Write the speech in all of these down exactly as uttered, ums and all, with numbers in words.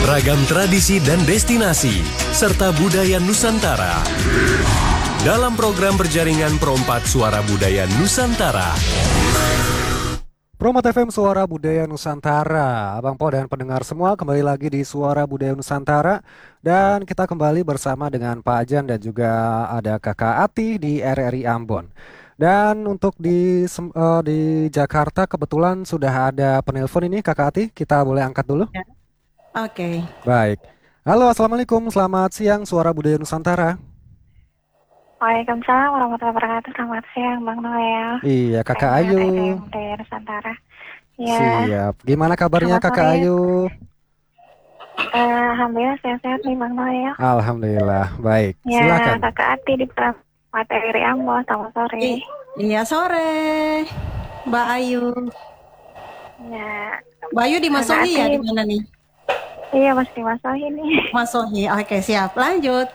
Ragam tradisi dan destinasi, serta budaya Nusantara. Dalam program berjaringan Perompat Suara Budaya Nusantara. Promat F M Suara Budaya Nusantara. Abang Po dan pendengar semua, kembali lagi di Suara Budaya Nusantara. Dan kita kembali bersama dengan Pak Ajan dan juga ada Kakak Ati di R R I Ambon. Dan untuk di uh, di Jakarta kebetulan sudah ada penelpon ini Kakak Ati, kita boleh angkat dulu? Ya. Oke. Okay. Baik. Halo, Assalamualaikum, selamat siang Suara Budaya Nusantara. Waalaikumsalam warahmatullahi wabarakatuh. Selamat siang Bang Noel. Iya, Kakak Ayu. Budaya Nusantara. Ya. Siap. Gimana kabarnya Selamat Kakak sore. Ayu? Uh, Alhamdulillah sehat-sehat nih Bang Noel. Alhamdulillah, baik. Ya, Silakan. Kakak Ati di Perompat R R I Ambon. Selamat sore. I- iya sore, Mbak Ayu. Ya. Mbak Ayu di Masohi ya, di mana nih? Iya, masih di Masohi nih. Masohi. Oke, siap. Lanjut.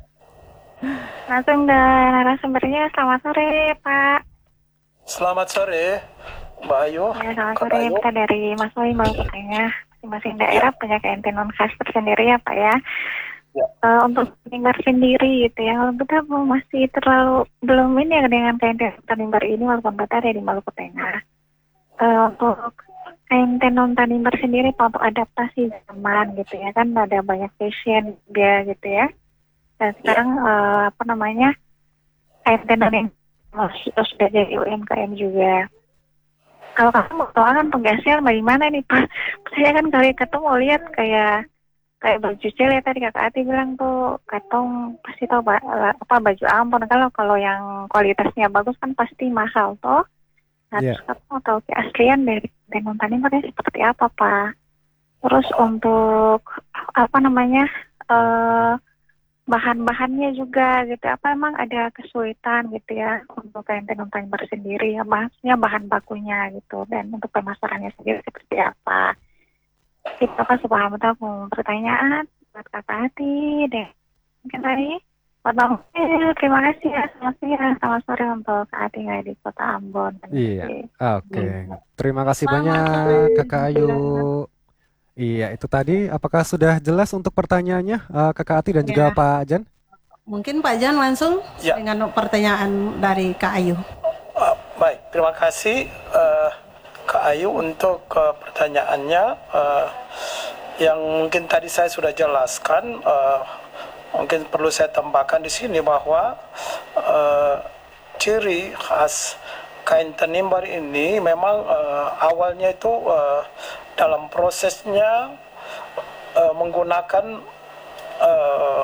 Langsung dari narasumbernya. Selamat sore, Pak. Selamat sore, Mbak Ayu. Ya, selamat Kak sore. Ayu. Kita dari Masohi, Maluku Tengah. Masing-masing daerah punya keintainan khas tersendiri ya, Pak ya. Ya. Uh, untuk Tanimbar sendiri gitu ya, kalau kita masih terlalu belum ini ya dengan keintainan Tanimbar ini walaupun kita ada di Maluku Tengah. Uh, untuk kain tenun Tanimbar sendiri Pak, untuk adaptasi zaman gitu ya, kan ada banyak fashion dia gitu ya. Dan sekarang uh, apa namanya kain tenun yang sudah jadi U M K M juga. Kalau kamu mau tahu kan penggeser bagaimana nih Pak? Saya kan kali ketemu lihat kayak kayak baju cel ya, tadi Kakak Ati bilang tuh katong pasti tahu apa baju Ambon. Kalau kalau yang kualitasnya bagus kan pasti mahal toh. Nah, Yeah. terus kamu mau tahu keaslian dari tenun Tanimbarnya seperti apa Pak? Terus untuk apa namanya uh, bahan-bahannya juga gitu, apa emang ada kesulitan gitu ya untuk kain tenun Tanimbar sendiri ya, maksudnya bahan bakunya gitu, dan untuk pemasarannya sendiri seperti apa? Kita kan sebelum tahu pertanyaan buat Kakak Ati deh. Mungkin tadi buat Bang Noel, terima kasih ya, selamat siang, selamat sore untuk Kak Ati nggak di Kota Ambon. Iya, oke. Iya. Terima kasih Selamat banyak sore. Kakak Ayu. Iya, itu tadi. Apakah sudah jelas untuk pertanyaannya eh, Kakak Ati dan juga Ya. Pak Jan? Mungkin Pak Jan langsung Ya. dengan pertanyaan dari Kak Ayu. Uh, baik, terima kasih uh, Kak Ayu untuk uh, pertanyaannya. Uh, yang mungkin tadi saya sudah jelaskan. Uh, mungkin perlu saya tambahkan di sini bahwa uh, ciri khas kain Tanimbar ini memang uh, awalnya itu uh, dalam prosesnya uh, menggunakan uh,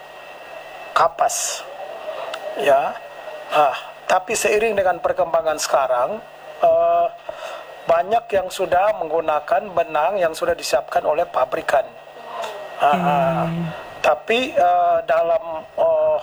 kapas, ya. Ah, tapi seiring dengan perkembangan sekarang, uh, banyak yang sudah menggunakan benang yang sudah disiapkan oleh pabrikan. Ah, ah. Tapi uh, dalam uh,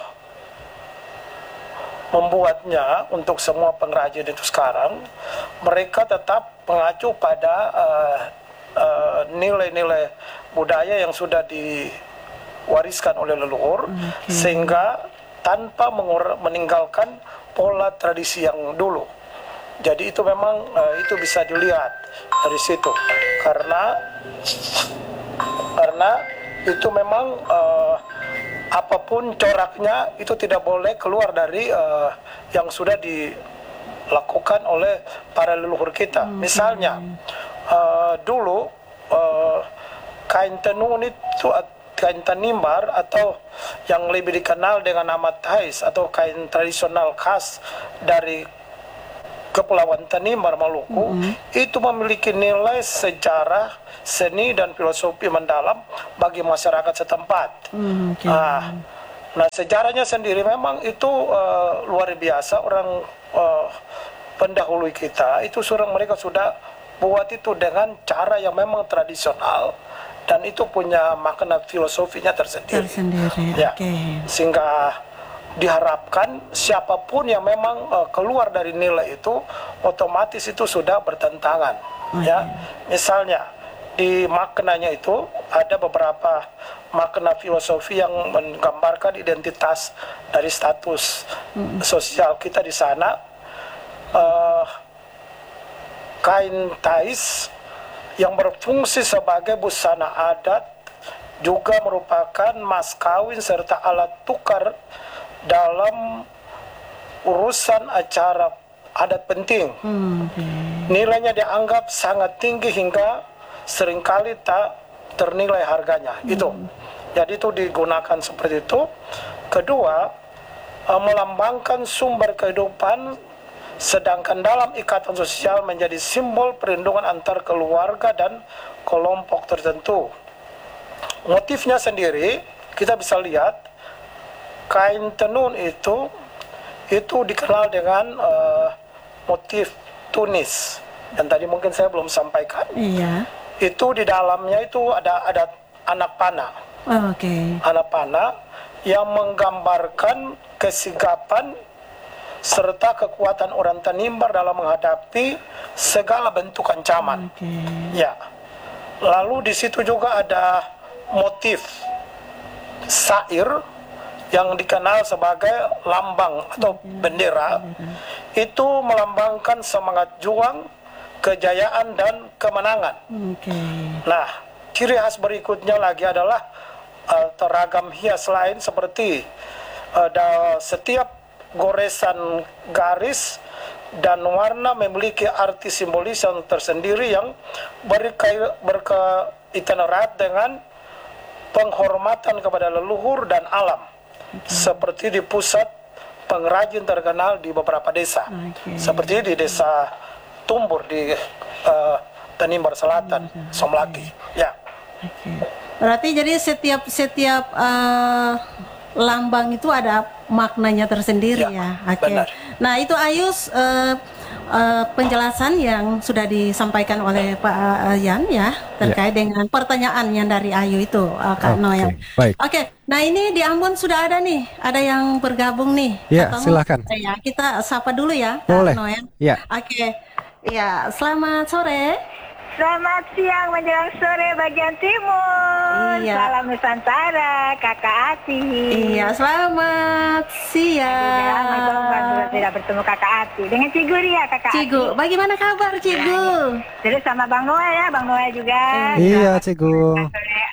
membuatnya untuk semua pengrajin itu sekarang, mereka tetap mengacu pada uh, uh, nilai-nilai budaya yang sudah diwariskan oleh leluhur, Okay. sehingga tanpa mengur- meninggalkan pola tradisi yang dulu. Jadi itu memang uh, itu bisa dilihat dari situ, karena karena itu memang uh, apapun coraknya itu tidak boleh keluar dari uh, yang sudah dilakukan oleh para leluhur kita. Hmm. Misalnya uh, dulu uh, kain tenun itu, kain Tanimbar atau yang lebih dikenal dengan nama tais atau kain tradisional khas dari Kepulauan Tanimbar Maluku, mm-hmm. itu memiliki nilai sejarah, seni dan filosofi mendalam bagi masyarakat setempat. Mm, okay. Nah, nah sejarahnya sendiri memang itu uh, luar biasa. Orang uh, pendahulu kita itu surang mereka sudah buat itu dengan cara yang memang tradisional dan itu punya makna filosofinya tersendiri. Tersendiri. Ya, Okay. sehingga diharapkan siapapun yang memang uh, keluar dari nilai itu otomatis itu sudah bertentangan. Okay. Ya, misalnya di maknanya itu ada beberapa makna filosofi yang menggambarkan identitas dari status mm. sosial kita di sana. Uh, kain tais yang berfungsi sebagai busana adat juga merupakan mas kawin serta alat tukar dalam urusan acara adat penting. Hmm, oke. Nilainya dianggap sangat tinggi hingga seringkali tak ternilai harganya. Hmm. Itu. Jadi itu digunakan seperti itu. Kedua, eh, melambangkan sumber kehidupan, sedangkan dalam ikatan sosial menjadi simbol perlindungan antar keluarga dan kelompok tertentu. Motifnya sendiri kita bisa lihat kain tenun itu itu dikenal dengan uh, motif tunis yang tadi mungkin saya belum sampaikan. Iya. Itu di dalamnya itu ada ada anak panah. Oh, oke. Anak panah yang menggambarkan kesigapan serta kekuatan orang Tanimbar dalam menghadapi segala bentuk ancaman. Oke. Ya. Lalu di situ juga ada motif sair yang dikenal sebagai lambang atau bendera. Itu melambangkan semangat juang, kejayaan dan kemenangan. Oke. Nah, ciri khas berikutnya lagi adalah uh, teragam hias lain seperti uh, da, setiap goresan garis dan warna memiliki arti simbolis yang tersendiri yang berkai- berkaitan erat dengan penghormatan kepada leluhur dan alam. Okay. Seperti di pusat pengrajin terkenal di beberapa desa. Okay. Seperti di desa Tumbur di uh, Tanimbar Selatan, okay. Somlaki. Ya. Okay. Berarti jadi setiap setiap uh, lambang itu ada maknanya tersendiri ya. Ya, Oke. Okay. Nah, itu Ayus uh, uh, penjelasan yang sudah disampaikan oleh Pak uh, Yan ya terkait ya. dengan pertanyaan yang dari Ayu itu uh, Kak okay. Noel. Oke. Okay. Nah, ini di Ambon sudah ada nih, ada yang bergabung nih. Ya, silakan. Ya, kita sapa dulu ya, Boleh. Kak Noel. Ya. Oke. Okay. Ya, selamat sore. Selamat siang menjelang sore bagian timur. Iya. Salam Nusantara, Kakak Ati. Iya, selamat siang. Sudah lama korban sudah tidak bertemu Kakak Ati. Dengan Cigu Ria, Kakak Cigu, Ati. bagaimana kabar Cigu? Terus sama Bang Noel ya, Bang Noel juga. Iya, Cigu.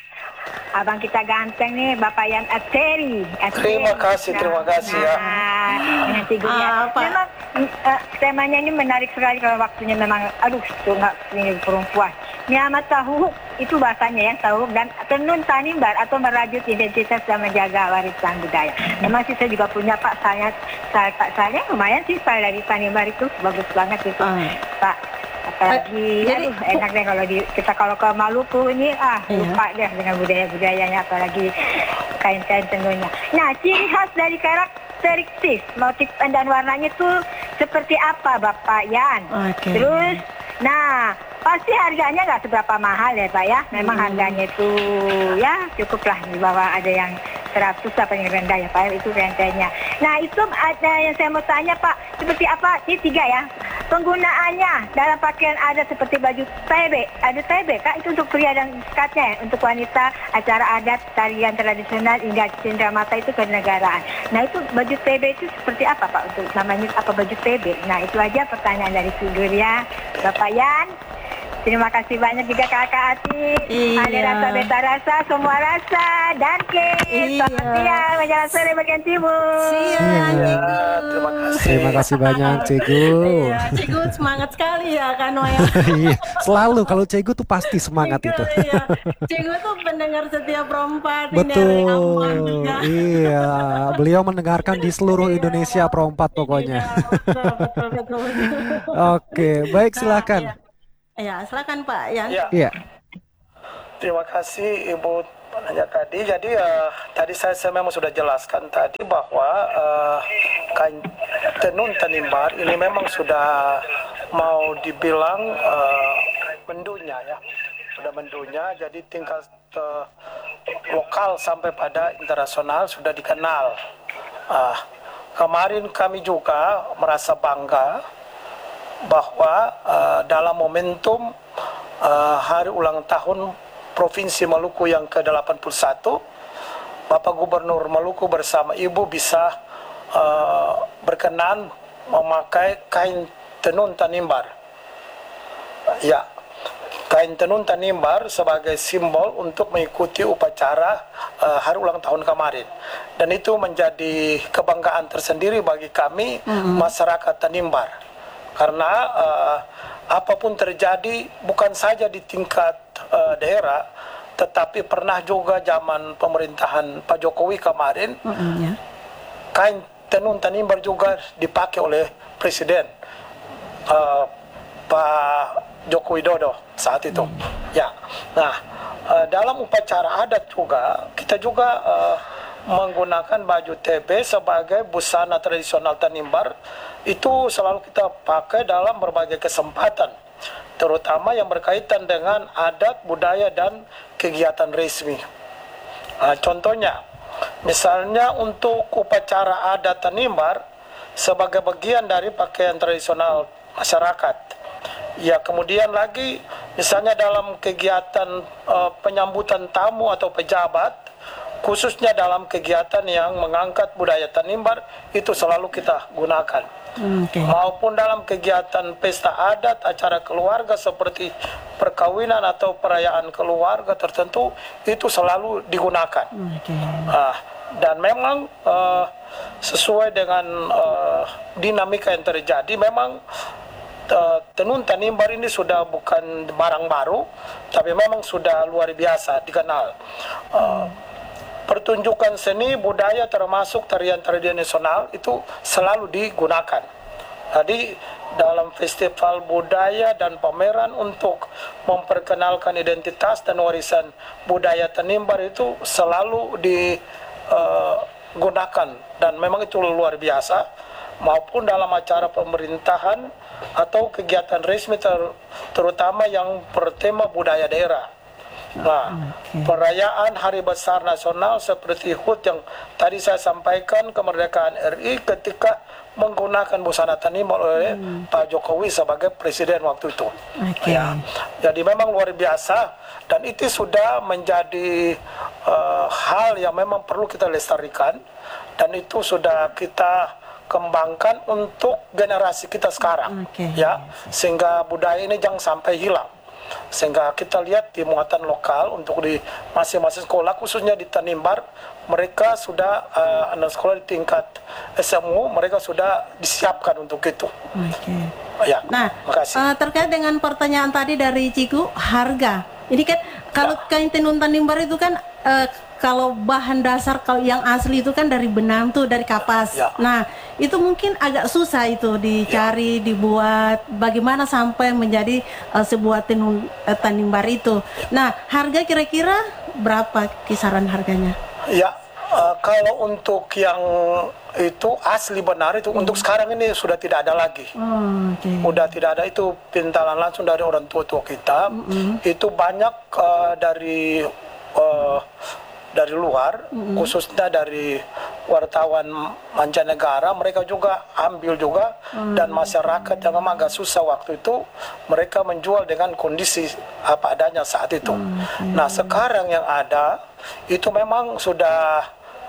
Abang kita ganteng nih, Bapak Yan Ateri. Terima kasih, terima kasih ya. Nah, dengan Cigu Ria. Apa? Memang uh, temanya ini menarik sekali kalau waktunya memang, aduh, itu nggak ini perempuan. Niamat tahu itu bahasanya ya, tahu dan tenun Tanimbar atau merajut identitas dan menjaga warisan budaya. Memang sih saya juga punya Pak, saya, saya Pak saya lumayan sih file dari Tanimbar itu bagus banget itu uh. Pak. Apalagi, Jadi, aduh, enak deh kalau di, kita kalau ke Maluku ini ah iya. lupa deh dengan budaya-budayanya, apalagi kain-kain tenunnya. Nah, ciri khas dari karakteristik motif dan warnanya itu seperti apa Bapak Yan? Okay. Terus, nah pasti harganya nggak seberapa mahal ya Pak ya. Memang hmm. harganya itu ya cukuplah, di bawah ada yang seratus apa yang rendah ya Pak, itu rentenya. Nah itu ada yang saya mau tanya Pak, seperti apa? Ini tiga ya. Penggunaannya dalam pakaian ada seperti baju T B, ada T B Kak, itu untuk pria dan sekatnya ya? Untuk wanita acara adat, tarian tradisional hingga cenderamata itu kenegaraan. Nah itu baju T B itu seperti apa Pak, untuk namanya apa baju T B? Nah itu aja pertanyaan dari Figur ya Bapak Yan. Terima kasih banyak juga Kakak Ati. Iya. Ada rasa beta rasa, semua rasa dan ke. Iya. Selamat siang, menjelang sore bagian timur. Siang, Iya. Cigu. Terima kasih. Terima kasih banyak, Cigu. Iya, Cigu semangat sekali ya Kak Noel. Iya, selalu kalau Cigu tuh pasti semangat Cigu, itu. Iya. Cigu tuh pendengar setiap perempat ini dari Ambon juga. Betul. Iya, beliau mendengarkan di seluruh Indonesia perempat pokoknya. Iya, betul, betul, betul, betul. Oke, baik silakan. Nah, iya. Ya, silakan Pak Yan. Ya. Iya. Terima kasih Ibu penanya tadi. Jadi uh, tadi saya, saya memang sudah jelaskan tadi bahwa uh, kain tenun Tanimbar ini memang sudah mau dibilang uh, mendunia ya, sudah mendunia. Jadi tingkat uh, lokal sampai pada internasional sudah dikenal. Uh, kemarin kami juga merasa bangga bahwa uh, dalam momentum uh, hari ulang tahun Provinsi Maluku yang ke delapan puluh satu, Bapak Gubernur Maluku bersama Ibu bisa uh, berkenan memakai kain tenun Tanimbar. Ya, kain tenun tanimbar sebagai simbol untuk mengikuti upacara uh, hari ulang tahun kemarin. Dan itu menjadi kebanggaan tersendiri bagi kami mm-hmm. masyarakat Tanimbar. Karena uh, apapun terjadi bukan saja di tingkat uh, daerah, tetapi pernah juga zaman pemerintahan Pak Jokowi kemarin, mm-hmm, yeah. kain tenun tanimbar juga dipakai oleh Presiden uh, Pak Joko Widodo saat itu. Mm. Ya, nah uh, dalam upacara adat juga kita juga uh, menggunakan baju T B sebagai busana tradisional Tanimbar. Itu selalu kita pakai dalam berbagai kesempatan, terutama yang berkaitan dengan adat, budaya, dan kegiatan resmi. Nah, contohnya, misalnya untuk upacara adat Tanimbar sebagai bagian dari pakaian tradisional masyarakat. Ya, kemudian lagi misalnya dalam kegiatan uh, penyambutan tamu atau pejabat, khususnya dalam kegiatan yang mengangkat budaya Tanimbar, itu selalu kita gunakan. Okay. Maupun dalam kegiatan pesta adat, acara keluarga seperti perkawinan atau perayaan keluarga tertentu, itu selalu digunakan. Okay. Uh, dan memang uh, sesuai dengan uh, dinamika yang terjadi, memang Uh, tenun Tanimbar ini sudah bukan barang baru, tapi memang sudah luar biasa dikenal. Uh, pertunjukan seni budaya termasuk tarian tradisional itu selalu digunakan. Jadi dalam festival budaya dan pameran untuk memperkenalkan identitas dan warisan budaya Tanimbar itu selalu digunakan, uh, dan memang itu luar biasa. Maupun dalam acara pemerintahan atau kegiatan resmi ter, terutama yang bertema budaya daerah. Nah, okay. perayaan hari besar nasional seperti H U T yang tadi saya sampaikan, kemerdekaan R I ketika menggunakan busana Tanimbar oleh hmm. Pak Jokowi sebagai presiden waktu itu. Okay. Ya, jadi memang luar biasa, dan itu sudah menjadi uh, hal yang memang perlu kita lestarikan, dan itu sudah kita kembangkan untuk generasi kita sekarang, okay. ya, sehingga budaya ini jangan sampai hilang. Sehingga kita lihat di muatan lokal untuk di masing-masing sekolah, khususnya di Tanimbar, mereka sudah uh, anak sekolah di tingkat S M U, mereka sudah disiapkan untuk itu. Okay. Ya, nah, uh, terkait dengan pertanyaan tadi dari Ciku, harga. Ini kan kalau ya. kain tenun Tanimbar itu kan uh, kalau bahan dasar kalau yang asli itu kan dari benang tuh, dari kapas. Ya. Nah, itu mungkin agak susah itu dicari, ya. dibuat. Bagaimana sampai menjadi uh, sebuah tenun uh, Tanimbar itu. Nah, harga kira-kira berapa kisaran harganya? Ya, uh, kalau untuk yang itu asli benar itu, hmm. untuk sekarang ini sudah tidak ada lagi. Oh, okay. Sudah tidak ada, itu pintalan langsung dari orang tua-tua kita. Hmm. Itu banyak uh, dari uh, dari luar, mm-hmm. khususnya dari wartawan mancanegara, mereka juga ambil juga, mm-hmm. dan masyarakat yang memang agak susah waktu itu, mereka menjual dengan kondisi apa adanya saat itu. Mm-hmm. Nah, sekarang yang ada itu memang sudah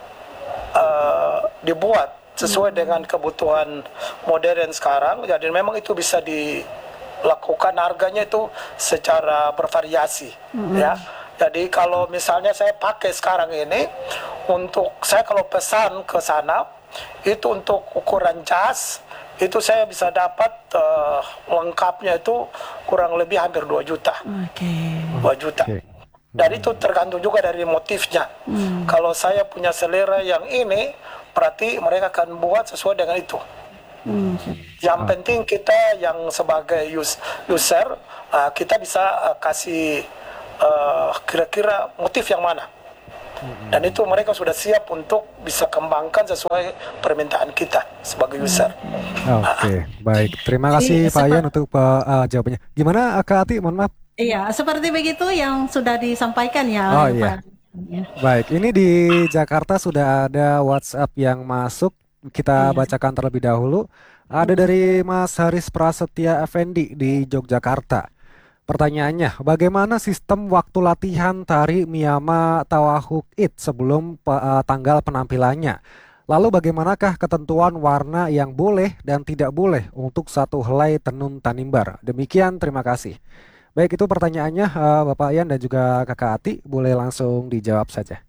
uh, dibuat sesuai mm-hmm. dengan kebutuhan modern sekarang, jadi memang itu bisa dilakukan, harganya itu secara bervariasi, mm-hmm. ya. Jadi kalau misalnya saya pakai sekarang ini, untuk saya kalau pesan ke sana, itu untuk ukuran jas, itu saya bisa dapat uh, lengkapnya itu kurang lebih hampir dua juta. Okay. dua juta. Okay. Dan itu tergantung juga dari motifnya. Hmm. Kalau saya punya selera yang ini, berarti mereka akan buat sesuai dengan itu. Hmm. Yang penting kita yang sebagai user, uh, kita bisa uh, kasih Uh, kira-kira motif yang mana, dan itu mereka sudah siap untuk bisa kembangkan sesuai permintaan kita sebagai user. Oke, okay, baik. Terima kasih Pak Yan untuk uh, jawabannya. Gimana Kak Ati? Mohon maaf. Iya, seperti begitu yang sudah disampaikan ya. Oh iya. Ya. Baik, ini di Jakarta sudah ada WhatsApp yang masuk. Kita iya. bacakan terlebih dahulu. Ada dari Mas Haris Prasetya Effendi di Yogyakarta. Pertanyaannya, bagaimana sistem waktu latihan tari Miyama Tawahuk Id sebelum uh, tanggal penampilannya? Lalu bagaimanakah ketentuan warna yang boleh dan tidak boleh untuk satu helai tenun Tanimbar? Demikian, terima kasih. Baik, itu pertanyaannya uh, Bapak Yan dan juga Kakak Ati, boleh langsung dijawab saja.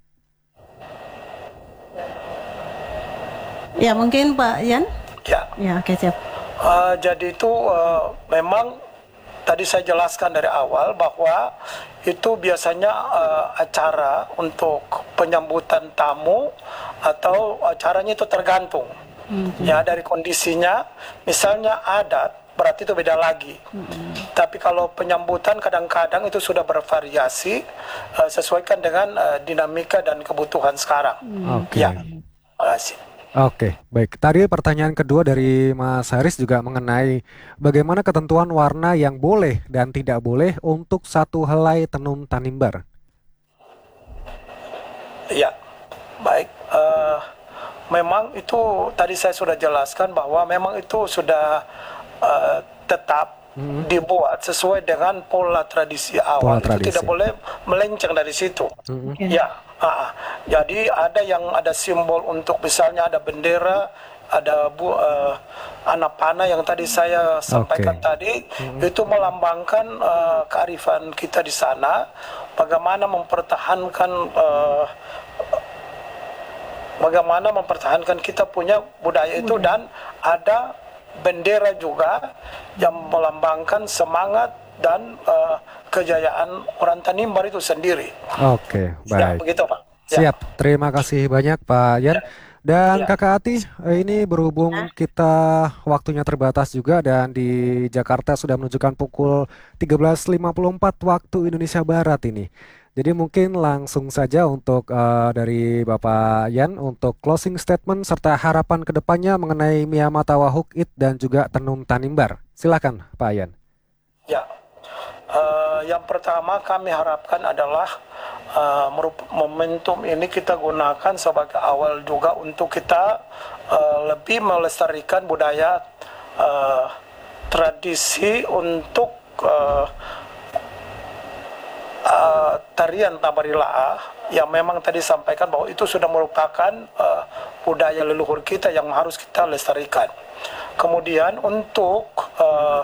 Ya, mungkin Pak Yan. Ya. Ya, oke, siap. Uh, jadi itu uh, memang tadi saya jelaskan dari awal bahwa itu biasanya uh, acara untuk penyambutan tamu atau acaranya itu tergantung mm-hmm. ya dari kondisinya. Misalnya adat berarti itu beda lagi. Mm-hmm. Tapi kalau penyambutan kadang-kadang itu sudah bervariasi uh, sesuaikan dengan uh, dinamika dan kebutuhan sekarang. Mm-hmm. Ya, terima kasih. Oke, baik. Tadi pertanyaan kedua dari Mas Haris juga mengenai bagaimana ketentuan warna yang boleh dan tidak boleh untuk satu helai tenun Tanimbar. Ya, baik. Uh, memang itu tadi saya sudah jelaskan bahwa memang itu sudah uh, tetap hmm. dibuat sesuai dengan pola tradisi awal. Pola tradisi. Itu tidak boleh melenceng dari situ. Hmm. Ya. Ah, jadi ada yang ada simbol untuk misalnya ada bendera, ada bu, uh, anak panah yang tadi saya sampaikan okay. tadi, mm-hmm. itu melambangkan uh, kearifan kita di sana, bagaimana mempertahankan uh, bagaimana mempertahankan kita punya budaya itu, mm-hmm. dan ada bendera juga yang melambangkan semangat dan uh, kejayaan orang Tanimbar itu sendiri. Oke, baik. Ya, begitu Pak. Siap, ya. Terima kasih banyak Pak Yan. Dan ya. Kakak Ati, ini berhubung nah. kita waktunya terbatas juga dan di Jakarta sudah menunjukkan pukul tiga belas lima puluh empat waktu Indonesia Barat ini. Jadi mungkin langsung saja untuk uh, dari Bapak Yan untuk closing statement serta harapan kedepannya mengenai Miyamata Wahuk It dan juga tenun Tanimbar. Silakan Pak Yan. Ya. Uh, yang pertama kami harapkan adalah uh, momentum ini kita gunakan sebagai awal juga untuk kita uh, lebih melestarikan budaya uh, tradisi untuk uh, uh, tarian Tabarila'a yang memang tadi sampaikan bahwa itu sudah merupakan uh, budaya leluhur kita yang harus kita lestarikan. Kemudian untuk uh,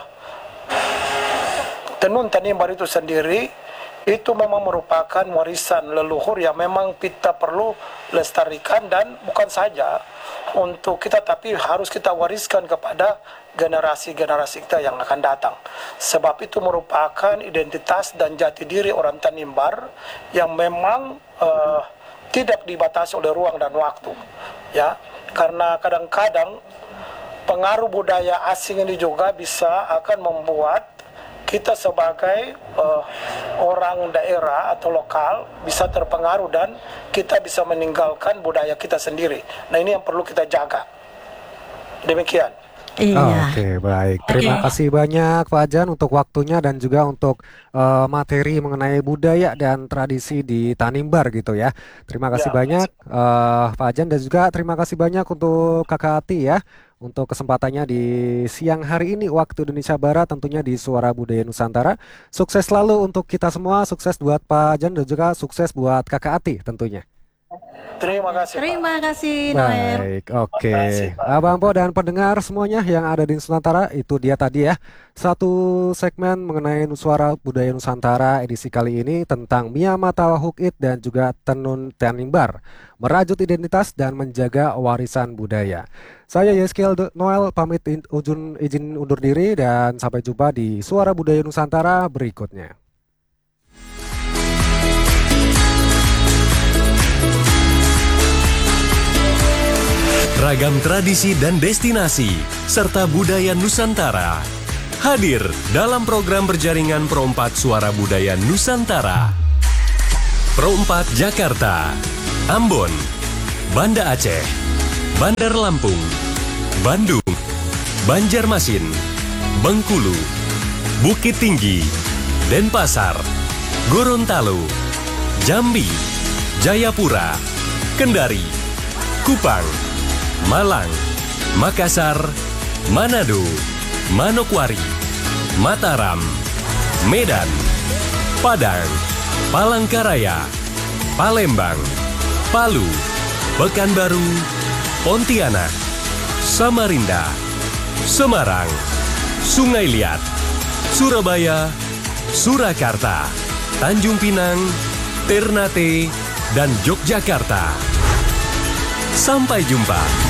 tenun Tanimbar itu sendiri itu memang merupakan warisan leluhur yang memang kita perlu lestarikan, dan bukan saja untuk kita tapi harus kita wariskan kepada generasi-generasi kita yang akan datang, sebab itu merupakan identitas dan jati diri orang Tanimbar yang memang uh, tidak dibatasi oleh ruang dan waktu, ya, karena kadang-kadang pengaruh budaya asing ini juga bisa akan membuat kita sebagai uh, orang daerah atau lokal bisa terpengaruh dan kita bisa meninggalkan budaya kita sendiri. Nah, ini yang perlu kita jaga. Demikian. Iya. Oh, Oke, okay, baik. Terima okay. kasih banyak Pak Ajan untuk waktunya dan juga untuk uh, materi mengenai budaya dan tradisi di Tanimbar gitu ya. Terima kasih ya, banyak uh, Pak Ajan, dan juga terima kasih banyak untuk Kakak Ati ya untuk kesempatannya di siang hari ini waktu Indonesia Barat, tentunya di Suara Budaya Nusantara. Sukses selalu untuk kita semua, sukses buat Pak Ajan dan juga sukses buat Kakak Ati tentunya. Terima kasih. Terima Pak. kasih Noel. Baik, oke. Okay. Abang Po dan pendengar semuanya yang ada di Nusantara, itu dia tadi ya satu segmen mengenai Suara Budaya Nusantara edisi kali ini tentang Miyamata Wahuk It dan juga tenun Tanimbar, merajut identitas dan menjaga warisan budaya. Saya Yeskiel Noel pamit ujun, izin undur diri dan sampai jumpa di Suara Budaya Nusantara berikutnya. Ragam tradisi dan destinasi, serta budaya Nusantara hadir dalam program berjaringan Pro empat Suara Budaya Nusantara. Pro empat Jakarta, Ambon, Banda Aceh, Bandar Lampung, Bandung, Banjarmasin, Bengkulu, Bukit Tinggi, Denpasar, Gorontalo, Jambi, Jayapura, Kendari, Kupang, Malang, Makassar, Manado, Manokwari, Mataram, Medan, Padang, Palangkaraya, Palembang, Palu, Pekanbaru, Pontianak, Samarinda, Semarang, Sungai Liat, Surabaya, Surakarta, Tanjung Pinang, Ternate, dan Yogyakarta. Sampai jumpa.